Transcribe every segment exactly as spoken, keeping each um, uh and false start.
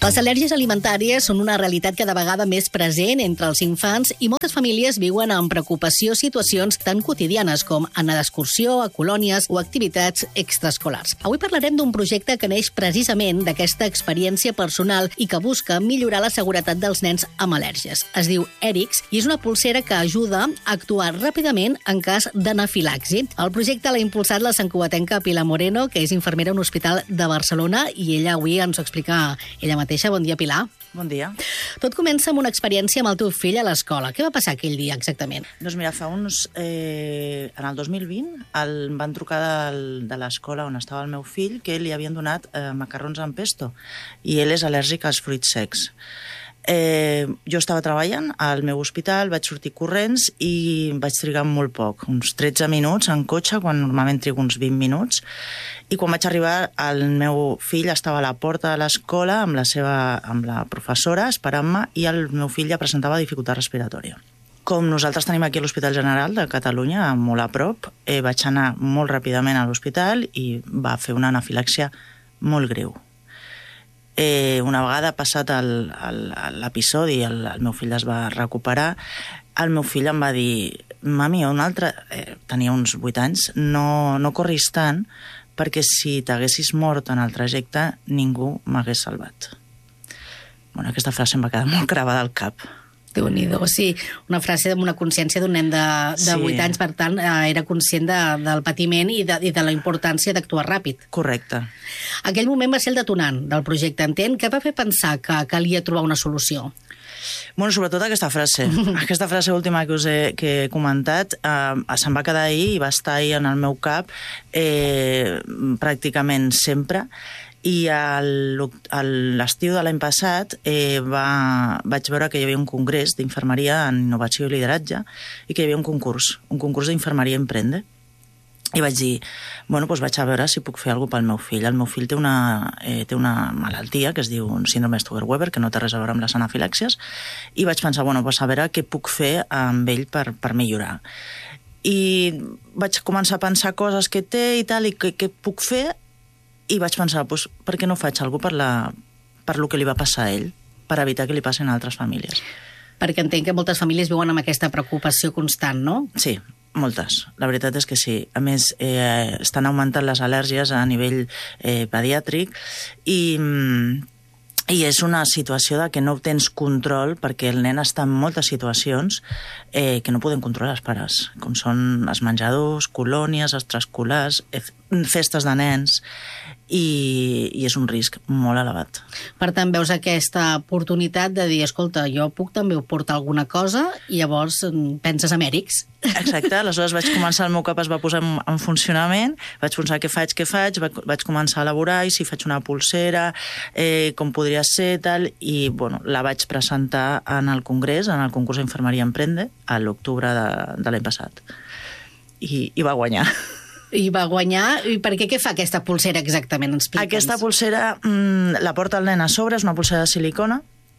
Les al·lèrgies alimentàries són una realitat cada vegada més present entre els infants i moltes famílies viuen amb preocupació situacions tan quotidianes com anar d'excursió, a colònies o activitats extraescolars. Avui parlarem d'un projecte que neix precisament d'aquesta experiència personal i que busca millorar la seguretat dels nens amb al·lèrgies. Es diu Erix i és una pulsera que ajuda a actuar ràpidament en cas d'anafilaxi. El projecte l'ha impulsat la santcugatenca Pilar Moreno, que és infermera a un hospital de Barcelona, i ella avui ens ho explica ella mateixa. Bon dia, Pilar. Bon dia. Tot comença amb una experiència amb el teu fill a l'escola. Què va passar aquell dia, exactament? Doncs mira, fa uns... Eh, en el dos mil vint el, em van trucar del, de l'escola on estava el meu fill que li havien donat eh, macarrons amb pesto i ell és al·lèrgic als fruits secs. Eh, jo estava treballant al meu hospital, vaig sortir corrents i vaig trigar molt poc, uns tretze minuts en cotxe, quan normalment trigo uns vint minuts, i quan vaig arribar el meu fill estava a la porta de l'escola amb la seva, amb la professora esperant-me i el meu fill ja presentava dificultat respiratòria. Com nosaltres tenim aquí a l'Hospital General de Catalunya, molt a prop, eh, vaig anar molt ràpidament a l'hospital i va fer una anafilàxia molt greu. Eh, una vegada passat l'episodi, el, el meu fill es va recuperar, el meu fill em va dir: mami, un altre... Eh, tenia uns vuit anys, no, no corris tant, perquè si t'haguessis mort en el trajecte, ningú m'hagués salvat. Bueno, aquesta frase em va quedar molt gravada al cap. Déu-n'hi-do, sí, una frase amb una consciència d'un nen de, de Sí. vuit anys, per tant, eh, era conscient de, del patiment i de, i de la importància d'actuar ràpid. Correcte. Aquell moment va ser el detonant del projecte Entén. Què va fer pensar que calia trobar una solució? Bueno, sobretot aquesta frase. Aquesta frase última que us he, que he comentat eh, se'm va quedar ahir i va estar ahir en el meu cap eh, pràcticament sempre. I a l'estiu de l'any passat eh, va, vaig veure que hi havia un congrés d'infermeria en innovació i lideratge i que hi havia un concurs, un concurs d'infermeria Emprende. I vaig dir, bueno, doncs vaig a veure si puc fer alguna cosa pel meu fill. El meu fill té una, eh, té una malaltia que es diu un síndrome Stuger-Weber, que no té res a veure amb les anafilàxies, i vaig pensar, bueno, doncs a veure què puc fer amb ell per, per millorar. I vaig començar a pensar coses que té i tal, i què, què puc fer, i vaig pensar, doncs, per què no faig alguna cosa per, la, per lo que li va passar a ell, per evitar que li passin a altres famílies. Perquè entenc que moltes famílies viuen amb aquesta preocupació constant, no? Sí, moltes. La veritat és que sí. A més, eh, estan augmentant les al·lèrgies a nivell eh, pediàtric i... I és una situació de que no tens control perquè el nen està en moltes situacions eh, que no poden controlar els pares, com són els menjadors, colònies, extraescolars, festes de nens, i, i és un risc molt elevat. Per tant, veus aquesta oportunitat de dir, escolta, jo puc també portar alguna cosa, i llavors penses en Erix. Exacte, aleshores vaig començar, el meu cap es va posar en, en funcionament, vaig pensar què faig, què faig, vaig, vaig començar a elaborar i si faig una pulsera, eh, com podria ser, tal, i bueno, la vaig presentar en el congrés, en el concurs d'Infermeria Emprende, a l'octubre de, de l'any passat. I, I va guanyar. I va guanyar. I per què? Què fa aquesta pulsera exactament? Explica'ns. Aquesta pulsera mmm, la porta el nen a sobre, és una pulsera de silicona,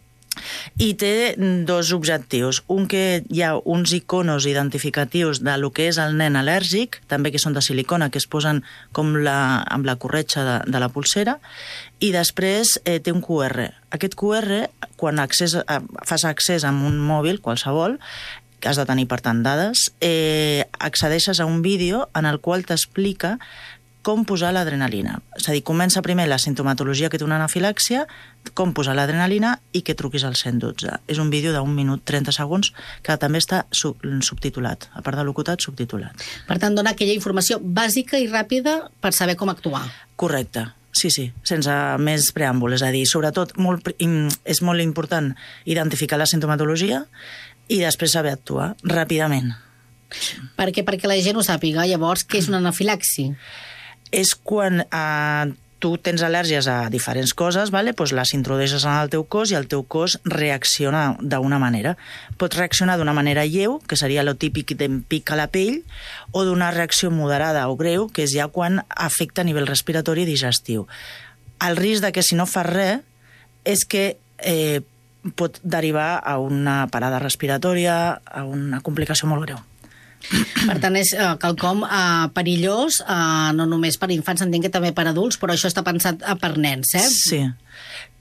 i té dos objectius. Un, que hi ha uns iconos identificatius de lo que és el nen al·lèrgic, també que són de silicona, que es posen com la, amb la corretja de, de la pulsera, i després eh, té un Q R. Aquest Q R, quan accés, eh, fas accés amb un mòbil, qualsevol, que has de tenir, per tant, dades, eh, accedeixes a un vídeo en el qual t'explica com posar l'adrenalina. És a dir, comença primer la sintomatologia que té una anafilàxia, com posar l'adrenalina i que truquis al cent dotze. És un vídeo d'un minut trenta segons que també està sub subtitulat, a part de locutat, subtitulat. Per tant, dona aquella informació bàsica i ràpida per saber com actuar. Correcte. Sí, sí, sense més preàmbul. És a dir, sobretot, molt, és molt important identificar la sintomatologia i després saber actuar ràpidament. Per què? Perquè la gent ho sàpiga. Llavors, què és una anafilaxi? És quan eh, tu tens al·lèrgies a diferents coses, vale? Pues les introdueixes en el teu cos i el teu cos reacciona d'una manera. Pot reaccionar d'una manera lleu, que seria lo típic d'en pic a la pell, o d'una reacció moderada o greu, que és ja quan afecta a nivell respiratori i digestiu. El risc de que si no fas res és que eh, pot derivar a una parada respiratòria, a una complicació molt greu. Per tant, és uh, quelcom uh, perillós, uh, no només per infants, entenc que també per adults, però això està pensat uh, per nens, eh? Sí.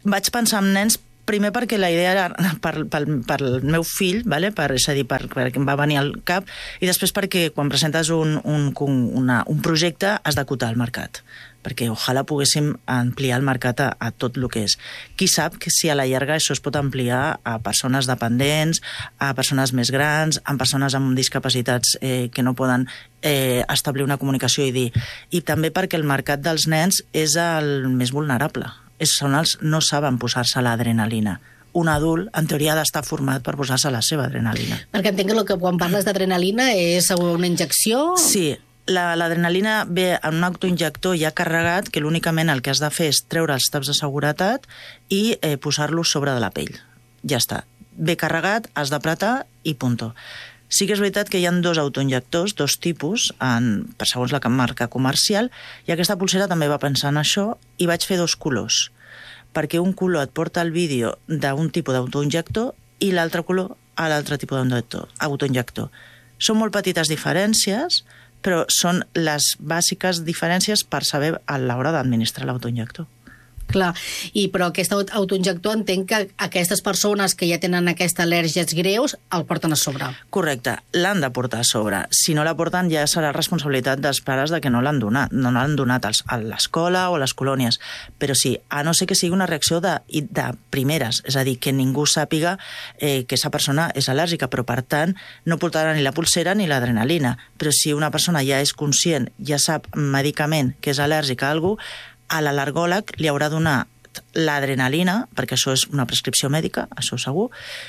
vaig pensar en nens primer perquè la idea era per, per, per el meu fill, vale? per, és a dir, per, perquè em va venir al cap, i després perquè quan presentes un, un, una, un projecte has d'acotar el mercat, perquè ojalà poguéssim ampliar el mercat a, a tot el que és. Qui sap que si a la llarga això es pot ampliar a persones dependents, a persones més grans, a persones amb discapacitats eh, que no poden eh, establir una comunicació i dir. I també perquè el mercat dels nens és el més vulnerable. És, són els no saben posar-se l'adrenalina. Un adult, en teoria, ha d'estar format per posar-se la seva adrenalina. Perquè entenc que, que quan parles d'adrenalina és una injecció? Sí, l'adrenalina la, ve en un autoinjector ja carregat, que l'únicament el que has de fer és treure els taps de seguretat i eh, posar-los sobre de la pell. Ja està. Ve carregat, has d'apretar i punto. Sí que és veritat que hi ha dos autoinjectors, dos tipus, en, per segons la marca comercial, i aquesta pulsera també va pensar en això, i vaig fer dos colors, perquè un color et porta el vídeo d'un tipus d'autoinjector i l'altre color a l'altre tipus d'autoinjector. Són molt petites diferències, però són les bàsiques diferències per saber a l'hora d'administrar l'autoinjector. Clar, i però aquest autoinjector entenc que aquestes persones que ja tenen aquestes al·lèrgies greus el porten a sobre. Correcte, l'han de portar a sobre. Si no la porten ja serà responsabilitat dels pares de que no l'han donat, no l'han donat als, a l'escola o a les colònies. Però sí, a no ser que sigui una reacció de, de primeres, és a dir, que ningú sàpiga eh, que aquesta persona és al·lèrgica, però per tant no portarà ni la pulsera ni l'adrenalina. Però si una persona ja és conscient, ja sap medicament que és al·lèrgica a algú, a l'al·lergòleg li haurà donat l'adrenalina, perquè això és una prescripció mèdica, això segur,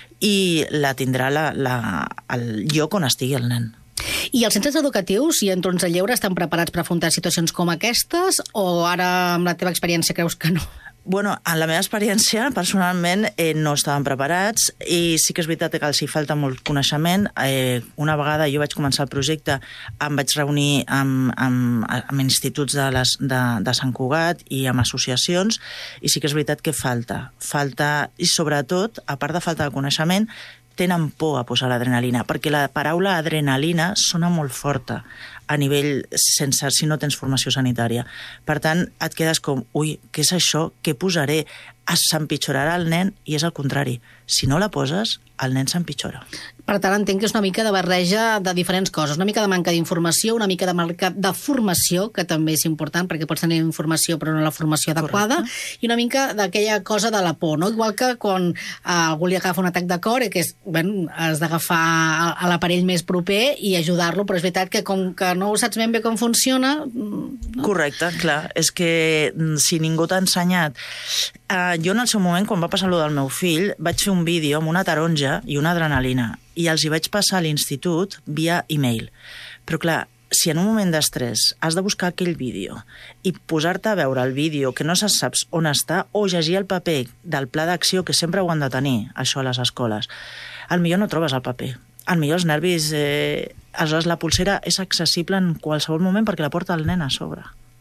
i la tindrà la, la, el lloc on estigui el nen. I els centres educatius i entorns de lleure estan preparats per afrontar situacions com aquestes o ara, amb la teva experiència, creus que no? Bueno, en la meva experiència, personalment, eh, no estaven preparats i sí que és veritat que els hi falta molt coneixement. Eh, una vegada jo vaig començar el projecte, em vaig reunir amb, amb, amb instituts de, les, de, de Sant Cugat i amb associacions i sí que és veritat que falta. Falta, i sobretot, a part de falta de coneixement, tenen por a posar l'adrenalina, perquè la paraula adrenalina sona molt forta a nivell sense, si no tens formació sanitària. Per tant, et quedes com, ui, què és això? Què posaré? S'empitjorarà el nen i és el contrari. Si no la poses, el nen s'empitjora. Per tant, entenc que és una mica de barreja de diferents coses. Una mica de manca d'informació, una mica de manca de formació, que també és important, perquè pots tenir informació però no la formació adequada, correcte, i una mica d'aquella cosa de la por, no? Igual que quan eh, algú li agafa un atac de cor, que és, bueno, has d'agafar a l'aparell més proper i ajudar-lo, però és veritat que com que no saps ben bé com funciona... No? Correcte, clar. És que si ningú t'ha ensenyat... Eh, jo en el seu moment, quan va passar allò del meu fill, vaig fer un vídeo amb una taronja i una adrenalina i els hi vaig passar a l'institut via e-mail. Però clar, si en un moment d'estrès has de buscar aquell vídeo i posar-te a veure el vídeo que no saps on està o llegir el paper del pla d'acció, que sempre ho han de tenir, això a les escoles, al millor no trobes el paper. Al millor els nervis... Eh, aleshores, la pulsera és accessible en qualsevol moment perquè la porta el nen a sobre.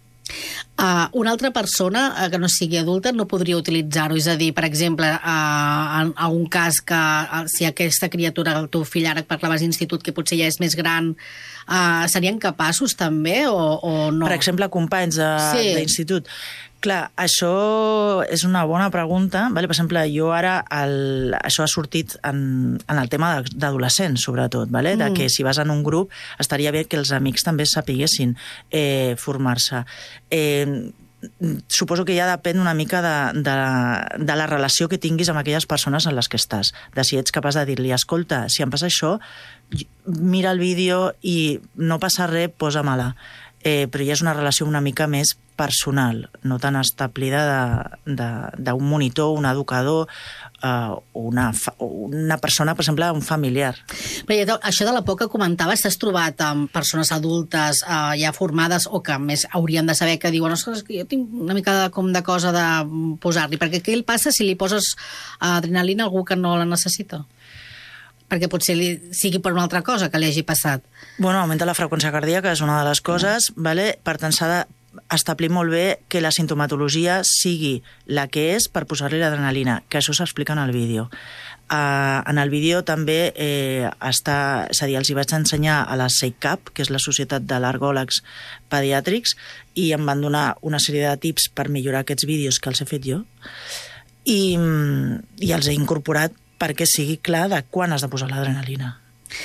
Uh, una altra persona uh, que no sigui adulta no podria utilitzar-ho, és a dir, per exemple, uh, en algun cas que uh, si aquesta criatura, el teu fill, ara parlaves d'institut, que potser ja és més gran, uh, serien capaços també o, o no? Per exemple, companys d'institut. Sí. Clar, això és una bona pregunta. Vale? Per exemple, jo ara, el, això ha sortit en, en el tema d'adolescents, sobretot, vale? Mm. De que si vas en un grup estaria bé que els amics també sapiguessin eh, formar-se. Eh, suposo que ja depèn una mica de, de, de la relació que tinguis amb aquelles persones en les que estàs, de si ets capaç de dir-li, escolta, si em passa això, mira el vídeo i no passa res, posa-me-la. Eh, però ja és una relació una mica més personal, no tan establida d'un monitor, un educador, eh, una, una persona, per exemple, un familiar. Però això de la por que comentaves, t'has trobat amb persones adultes eh, ja formades o que més haurien de saber que diuen, ostres, que jo tinc una mica de, com de cosa de posar-li, perquè què el passa si li poses adrenalina a algú que no la necessita? Perquè potser li, sigui per una altra cosa que li hagi passat. Bueno, augmenta la freqüència cardíaca, és una de les coses, no. Vale? Per tant s'ha d'establir molt bé que la sintomatologia sigui la que és per posar-li l'adrenalina, que això s'explica en el vídeo. Uh, en el vídeo també eh, està, és a dir, els hi vaig ensenyar a la S E I C A P, que és la Societat d'Al·lergòlegs Pediàtrics, i em van donar una sèrie de tips per millorar aquests vídeos que els he fet jo. i, i els he incorporat perquè sigui clar de quan has de posar l'adrenalina.